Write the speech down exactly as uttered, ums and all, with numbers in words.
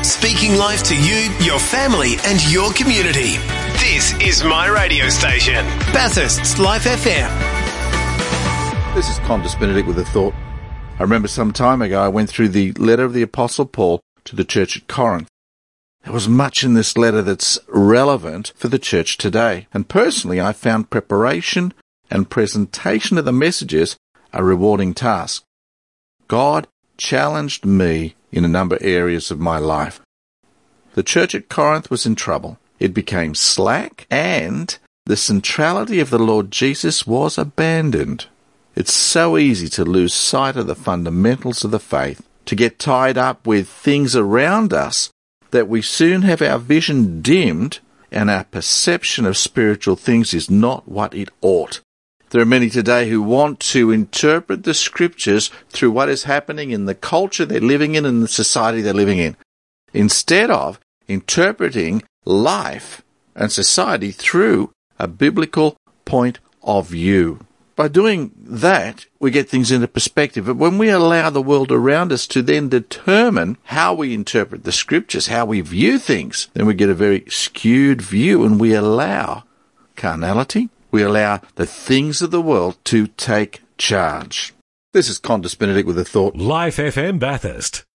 Speaking life to you, your family and your community. This is my radio station, Bathurst's Life F M. This is Qantas Benedict with a thought. I remember some time ago I went through the letter of the Apostle Paul to the church at Corinth. There was much in this letter that's relevant for the church today. And personally, I found preparation and presentation of the messages a rewarding task. God challenged me in a number of areas of my life. The church at Corinth was in trouble. It became slack, and the centrality of the Lord Jesus was abandoned. It's so easy to lose sight of the fundamentals of the faith, to get tied up with things around us, that we soon have our vision dimmed and our perception of spiritual things is not what it ought. There are many today who want to interpret the scriptures through what is happening in the culture they're living in and the society they're living in, instead of interpreting life and society through a biblical point of view. By doing that, we get things into perspective. But when we allow the world around us to then determine how we interpret the scriptures, how we view things, then we get a very skewed view, and we allow carnality, we allow the things of the world to take charge. This is Qantas Benedict with a thought. Life F M Bathurst.